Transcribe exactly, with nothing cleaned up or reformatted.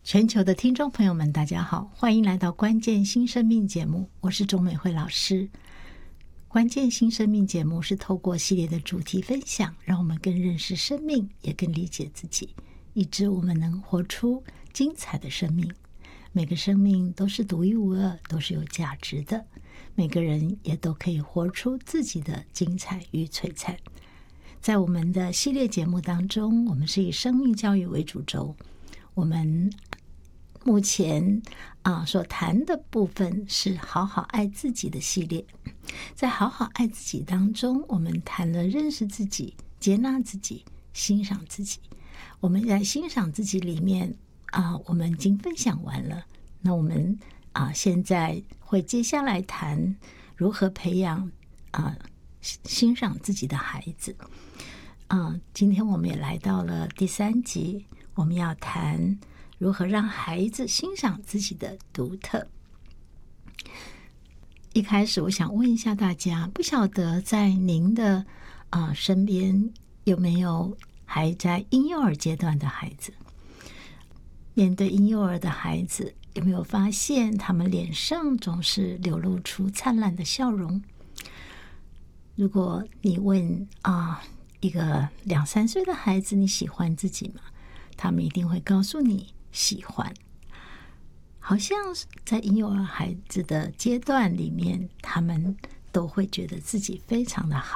全球的听众朋友们大家好，欢迎来到关键新生命节目，我是钟美惠老师。关键新生命节目是透过系列的主题分享，让我们更认识生命，也更理解自己，以致我们能活出精彩的生命。每个生命都是独一无二，都是有价值的，每个人也都可以活出自己的精彩与璀璨。在我们的系列节目当中，我们是以生命教育为主轴，我们目前啊所谈的部分是好好爱自己的系列。在好好爱自己当中，我们谈了认识自己、接纳自己、欣赏自己。我们在欣赏自己里面啊，我们已经分享完了。那我们啊现在会接下来谈如何培养啊欣赏自己的孩子。啊，今天我们也来到了第三集，我们要谈如何让孩子欣赏自己的独特。一开始我想问一下大家，不晓得在您的、呃、身边有没有还在婴幼儿阶段的孩子？面对婴幼儿的孩子，有没有发现他们脸上总是流露出灿烂的笑容？如果你问啊、呃、一个两三岁的孩子，你喜欢自己吗？他们一定会告诉你喜欢。好像在婴幼儿孩子的阶段里面，他们都会觉得自己非常的好。